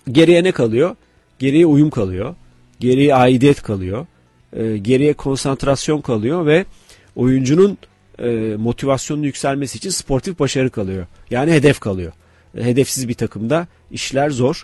Geriye ne kalıyor? Geriye uyum kalıyor. Geriye aidiyet kalıyor. Geriye konsantrasyon kalıyor ve oyuncunun motivasyonun yükselmesi için sportif başarı kalıyor. Yani hedef kalıyor. Hedefsiz bir takımda işler zor.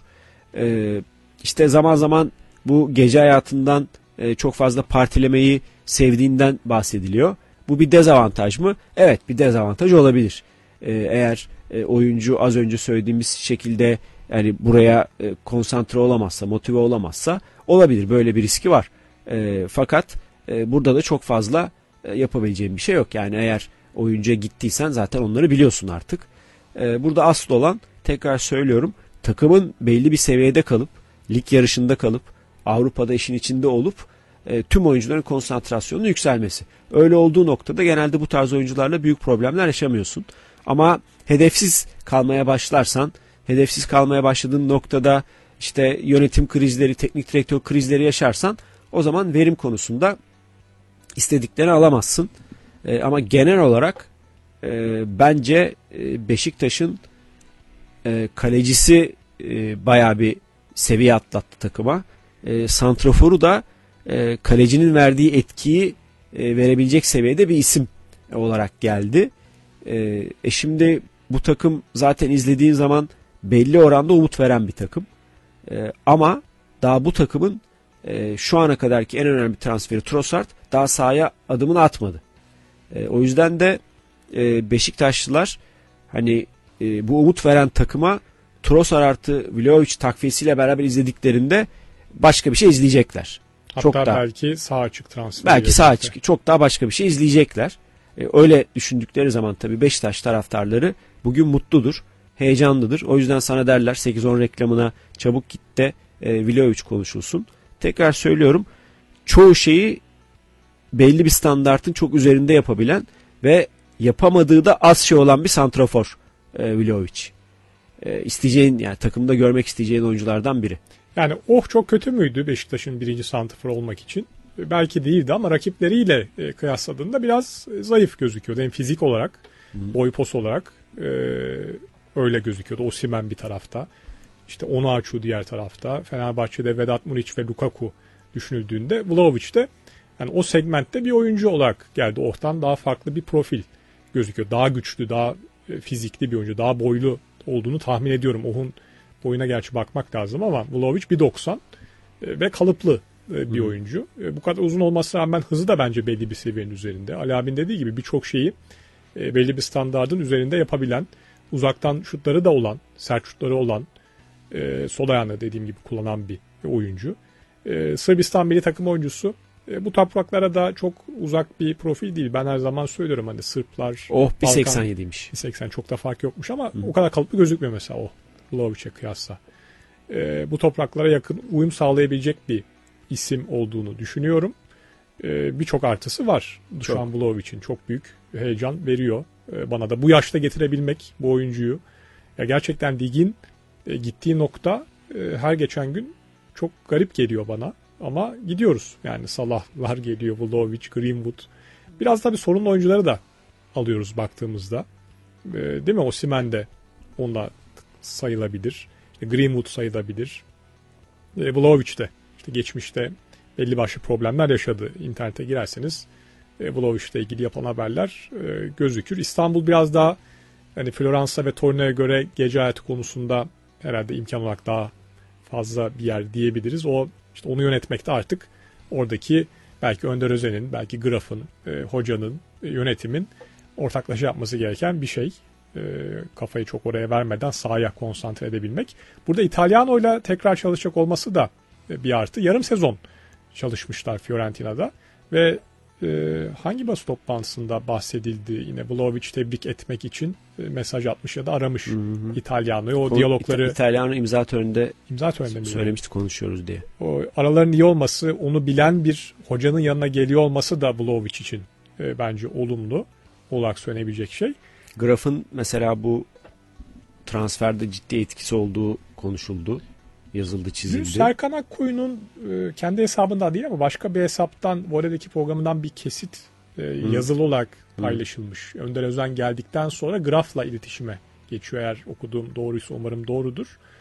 İşte zaman zaman bu gece hayatından çok fazla partilemeyi sevdiğinden bahsediliyor. Bu bir dezavantaj mı? Evet, bir dezavantaj olabilir. Eğer oyuncu az önce söylediğimiz şekilde yani buraya konsantre olamazsa, motive olamazsa olabilir. Böyle bir riski var. Fakat burada da çok fazla yapabileceğim bir şey yok. Yani eğer oyuncuya gittiysen zaten onları biliyorsun artık. Burada asıl olan, tekrar söylüyorum, takımın belli bir seviyede kalıp, lig yarışında kalıp, Avrupa'da işin içinde olup tüm oyuncuların konsantrasyonunun yükselmesi. Öyle olduğu noktada genelde bu tarz oyuncularla büyük problemler yaşamıyorsun. Ama hedefsiz kalmaya başlarsan, hedefsiz kalmaya başladığın noktada işte yönetim krizleri, teknik direktör krizleri yaşarsan o zaman verim konusunda istediklerini alamazsın. Ama genel olarak bence Beşiktaş'ın kalecisi bayağı bir seviye atlattı takıma. Santrafor'u da kalecinin verdiği etkiyi verebilecek seviyede bir isim olarak geldi. Şimdi bu takım zaten izlediğin zaman belli oranda umut veren bir takım. Ama daha bu takımın şu ana kadarki en önemli transferi Trossard daha sahaya adımını atmadı. O yüzden de Beşiktaşlılar hani bu umut veren takıma Trossard artı Vlahovic takviyesiyle beraber izlediklerinde başka bir şey izleyecekler. Hatta çok daha, belki sağ açık transfer. Belki sağ açık. Çok daha başka bir şey izleyecekler. Öyle düşündükleri zaman tabii Beşiktaş taraftarları bugün mutludur, heyecanlıdır. O yüzden sana derler 8-10 reklamına çabuk git de Vlahovic konuşulsun. Tekrar söylüyorum, çoğu şeyi belli bir standartın çok üzerinde yapabilen ve yapamadığı da az şey olan bir santrafor Vlahovic. İsteyeceğin, yani takımda görmek isteyeceğin oyunculardan biri. Yani çok kötü müydü Beşiktaş'ın birinci santrafor olmak için? Belki değildi ama rakipleriyle kıyasladığında biraz zayıf gözüküyordu. Hem fizik olarak, boy pos olarak öyle gözüküyordu. Osimhen bir tarafta, işte Onuachu diğer tarafta. Fenerbahçe'de Vedat Muriç ve Lukaku düşünüldüğünde Vlahovic de yani o segmentte bir oyuncu olarak geldi. Ortadan daha farklı bir profil gözüküyor. Daha güçlü, daha fizikli bir oyuncu, daha boylu olduğunu tahmin ediyorum. Oh'un boyuna gerçi bakmak lazım ama Vlahovic 1.90 ve kalıplı bir oyuncu. Bu kadar uzun olmasına rağmen hızı da bence belli bir seviyenin üzerinde. Ali abinin dediği gibi birçok şeyi belli bir standardın üzerinde yapabilen, uzaktan şutları da olan, sert şutları olan, sol ayağını dediğim gibi kullanan bir oyuncu. Sırbistan milli takım oyuncusu. Bu topraklara da çok uzak bir profil değil. Ben her zaman söylüyorum hani Sırplar... 1.87'ymiş. 1.80 çok da fark yokmuş ama o kadar kalıplı gözükmüyor mesela o Vlahovic'e kıyasla. Bu topraklara yakın uyum sağlayabilecek bir isim olduğunu düşünüyorum. Birçok artısı var. Dušan Vlahovic'in çok büyük heyecan veriyor. Bana da bu yaşta getirebilmek bu oyuncuyu. Ya gerçekten ligin gittiği nokta her geçen gün çok garip geliyor bana. Ama gidiyoruz. Yani Salah'lar geliyor, Vlahovic, Greenwood. Biraz da bir sorunlu oyuncuları da alıyoruz baktığımızda. Değil mi? Osimhen de onunla sayılabilir. Greenwood sayılabilir. Vlahovic de işte geçmişte belli başlı problemler yaşadı. İnternete girerseniz Vlahovic'le ilgili yapılan haberler gözükür. İstanbul biraz daha hani Floransa ve Torino'ya göre gece hayatı konusunda herhalde imkan olarak daha fazla bir yer diyebiliriz. İşte onu yönetmekte artık oradaki belki Önder Özen'in, belki Graf'ın, hocanın, yönetimin ortaklaşa yapması gereken bir şey. Kafayı çok oraya vermeden sahaya konsantre edebilmek. Burada İtalyano'yla tekrar çalışacak olması da bir artı. Yarım sezon çalışmışlar Fiorentina'da ve hangi basın toplantısında bahsedildi, yine Vlahovic tebrik etmek için mesaj atmış ya da aramış İtalyano'yu, o diyalogları. İtalyano imza töreninde söylemişti, konuşuyoruz diye. O araların iyi olması, onu bilen bir hocanın yanına geliyor olması da Vlahovic için bence olumlu olarak söylenebilecek şey. Graf'ın mesela bu transferde ciddi etkisi olduğu konuşuldu. Yazıldı, çizildi. Serkan Akkoyun'un kendi hesabından değil ama başka bir hesaptan, Vole'deki programından bir kesit yazılı olarak paylaşılmış. Önder Özen geldikten sonra Graf'la iletişime geçiyor. Eğer okuduğum doğruysa umarım doğrudur.